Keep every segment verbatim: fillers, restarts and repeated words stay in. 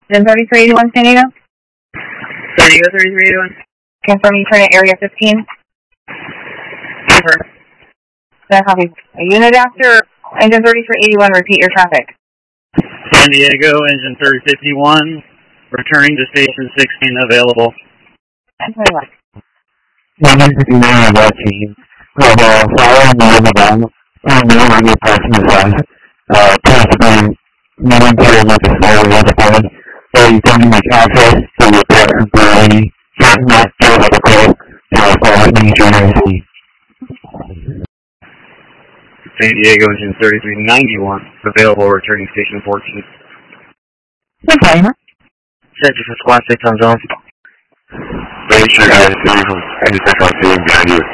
Then thirty-three eighty-one San Diego. San Diego thirty-three eighty-one. Confirm you turn at area fifteen. Confirm. That copy. A unit after engine thirty-three eighty-one, repeat your traffic. San Diego, engine thirty fifty-one, returning to station sixteen, available. And twenty-one. Engine fifty-nine, watching. Well, uh, following the river down, and the river passing the side, uh, possibly moving to the slower river side, so you can make access to the temporary, not theoretical, uh, for major emergency. San Diego, engine thirty-three ninety-one, available, returning station fourteen. Okay. Center for squad six on zone. Make sure guys, engine six on scene behind you.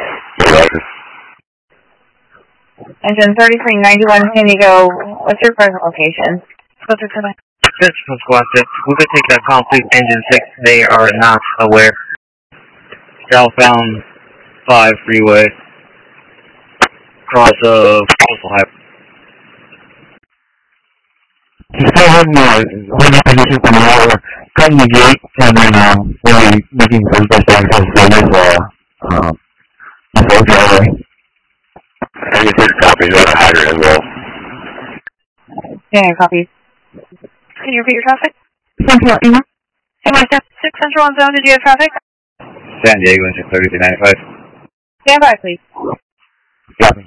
Engine thirty-three ninety-one San Diego, what's your present location? Center for squad six, we could take that call, please. Engine six, they are not aware. Southbound five freeway. Cross of Coastal Highway. Still holding the holding position for the hour, cutting the gate, and then um, really looking for the best access for this uh, uh, this old driveway. I just did copies of the hydrant as well. Yeah, copies. Can you repeat your traffic? Central, Emma. Am I six Central on zone? Did you have traffic? San Diego, engine thirty-three ninety-five. Stand by, please. Copy.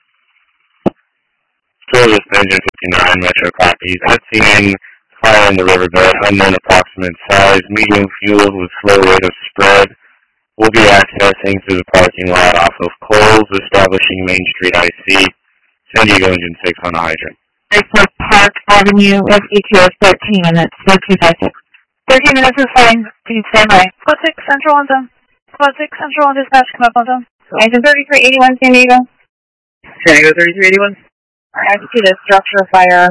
Service engine fifty-nine, Metro copies. At scene, fire in the riverbed, unknown approximate size, medium fuel with slow rate of spread. We'll be accessing through the parking lot off of Coles, establishing Main Street I C. San Diego, engine six on the hydrant. Lakefront Park Avenue, S E T S thirteen minutes, thirteen fifty-six. thirteen minutes is fine. Please stand by. Squad six Central on zone. Squad six Central on dispatch, come up on zone. Engine thirty-three eighty-one San Diego. San Diego thirty-three eighty-one. I see the structure fire.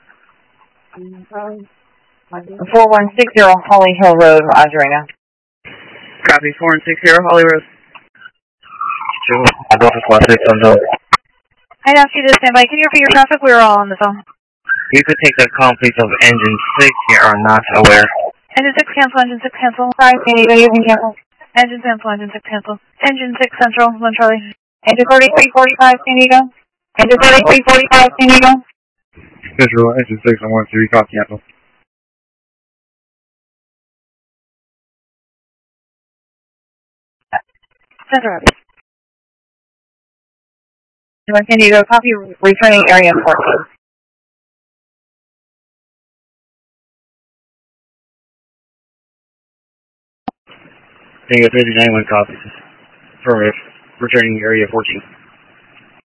four one six zero Holly Hill Road, Rogerina. Copy, four and six zero Holly Road. I'll go for squad six on zone. I'd ask you to stand by. Can you repeat your traffic? We were all on the phone. You could take that call, please, of engine six. You are not aware. Engine six cancel, engine six cancel. Sorry, San Diego, you can cancel. Engine cancel, engine six cancel. Engine six Central, one Charlie. Engine thirty-three forty-five San Diego. Engine thirty-three forty-five San Diego. Central, engine six on one three, call cancel. Central. San Diego, copy returning area fourteen. San Diego thirty-nine, one copy. For returning area fourteen.